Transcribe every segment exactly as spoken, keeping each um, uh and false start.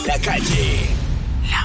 La calle. La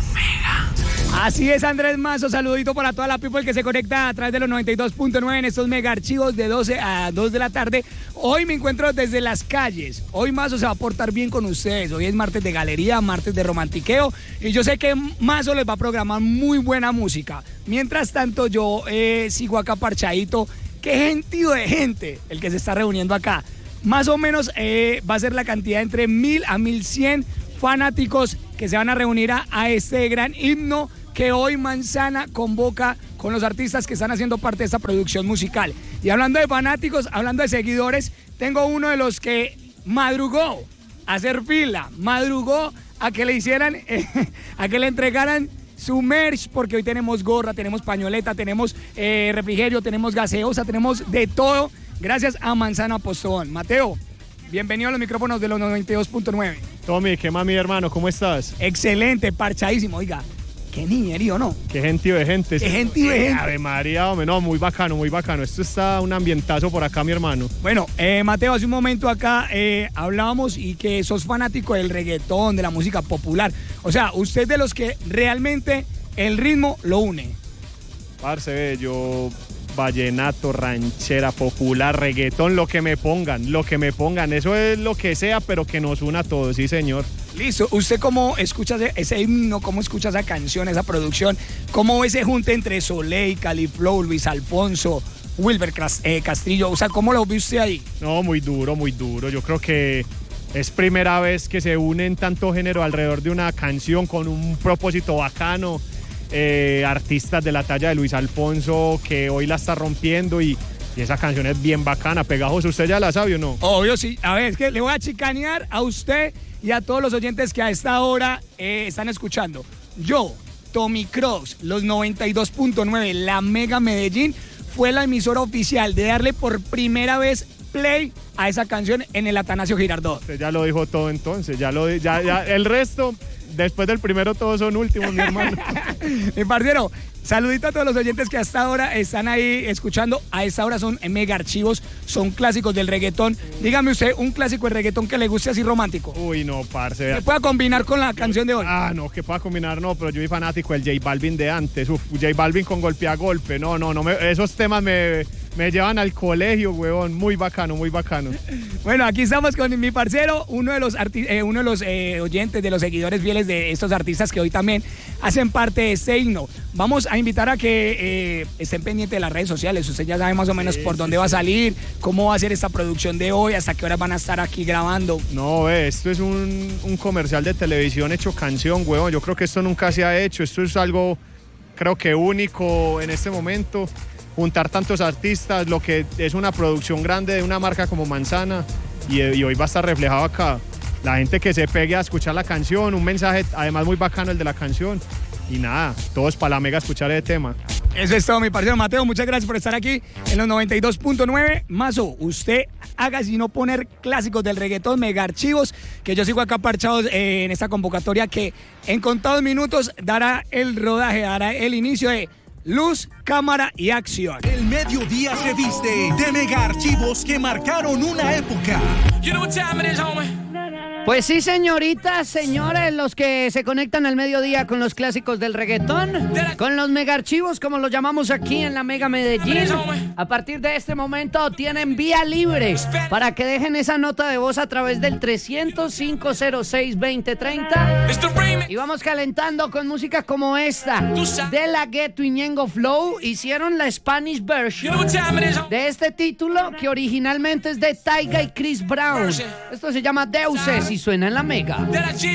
Mega. Así es, Andrés Mazo, saludito para toda la people que se conecta a través de los noventa y dos punto nueve en estos mega archivos de doce a dos de la tarde. Hoy me encuentro desde las calles. Hoy Mazo se va a portar bien con ustedes. Hoy es martes de galería, martes de romantiqueo. Y yo sé que Mazo les va a programar muy buena música. Mientras tanto, yo eh, sigo acá parchadito. Qué gentío de gente el que se está reuniendo acá. Más o menos eh, va a ser la cantidad entre mil a mil cien fanáticos que se van a reunir a, a este gran himno que hoy Manzana convoca con los artistas que están haciendo parte de esta producción musical. Y hablando de fanáticos, hablando de seguidores, tengo uno de los que madrugó a hacer fila, madrugó a que le hicieran, eh, a que le entregaran su merch, porque hoy tenemos gorra, tenemos pañoleta, tenemos eh, refrigerio, tenemos gaseosa, tenemos de todo, gracias a Manzana Postobón. Mateo, bienvenido a los micrófonos de los noventa y dos punto nueve. Tommy, ¿qué más, mi hermano? ¿Cómo estás? Excelente, parchadísimo, oiga. Qué niñerío, ¿no? Qué gentío de gente. Qué gentío de gente. Ave María, hombre, no, muy bacano, muy bacano. Esto está un ambientazo por acá, mi hermano. Bueno, eh, Mateo, hace un momento acá eh, hablábamos y que sos fanático del reggaetón, de la música popular. O sea, usted de los que realmente el ritmo lo une. Parce, ve, yo vallenato, ranchera, popular, reggaetón, lo que me pongan, lo que me pongan. Eso es lo que sea, pero que nos una a todos, sí, señor. Listo, ¿usted cómo escucha ese himno, cómo escucha esa canción, esa producción? ¿Cómo ve ese junte entre Soleil, Califlow, Luis Alfonso, Wilber Castillo? O sea, ¿cómo lo ve usted ahí? No, muy duro, muy duro. Yo creo que es primera vez que se unen tanto género alrededor de una canción con un propósito bacano. Eh, artistas de la talla de Luis Alfonso, que hoy la está rompiendo y, y esa canción es bien bacana, pegajosa. ¿Usted ya la sabe o no? Obvio, sí. A ver, es que le voy a chicanear a usted y a todos los oyentes que a esta hora eh, están escuchando. Yo, Tommy Cross, los noventa y dos punto nueve, la Mega Medellín, fue la emisora oficial de darle por primera vez play a esa canción en el Atanasio Girardot. Usted ya lo dijo todo entonces, ya lo ya, ya el resto, después del primero todos son últimos, mi hermano. Mi parcero, saludito a todos los oyentes que hasta ahora están ahí escuchando. A esta hora son mega archivos, son clásicos del reggaetón. Dígame usted un clásico del reggaetón que le guste así romántico. Uy, no, parce. Que pueda combinar con la canción de hoy. Ah, no, que pueda combinar, no, pero yo soy fanático del J Balvin de antes. Uf, J Balvin con golpe a golpe. No, no, no, me, esos temas me, me llevan al colegio, huevón. Muy bacano, muy bacano. Bueno, aquí estamos con mi parcero, uno de los, arti- eh, uno de los eh, oyentes, de los seguidores fieles de estos artistas que hoy también hacen parte de este himno. Vamos a invitar a que eh, estén pendientes de las redes sociales. Usted ya sabe más o menos sí, por dónde sí, va a salir, cómo va a ser esta producción de hoy, hasta qué horas van a estar aquí grabando. No, eh, esto es un, un comercial de televisión hecho canción, huevón. Yo creo que esto nunca se ha hecho. Esto es algo, creo que único en este momento. Juntar tantos artistas, lo que es una producción grande de una marca como Manzana, y, y hoy va a estar reflejado acá. La gente que se pegue a escuchar la canción, un mensaje además muy bacano el de la canción. Y nada, todos para la Mega escuchar ese tema. Eso es todo, mi parcero Mateo. Muchas gracias por estar aquí en los noventa y dos punto nueve. Mazo, usted haga si no poner clásicos del reggaetón, mega archivos, que yo sigo acá parchado eh, en esta convocatoria que en contados minutos dará el rodaje, dará el inicio de luz, cámara y acción. El mediodía se viste de mega archivos que marcaron una época. You know what time it is, homie? Pues sí, señoritas, señores, los que se conectan al mediodía con los clásicos del reggaetón, con los mega archivos, como los llamamos aquí en la Mega Medellín. A partir de este momento tienen vía libre para que dejen esa nota de voz a través del trescientos cinco cero seis veinte treinta. Y vamos calentando con música como esta, de La Ghetto y Ñengo Flow. Hicieron la Spanish version de este título, que originalmente es de Tyga y Chris Brown. Esto se llama Deuces y suena en la Mega.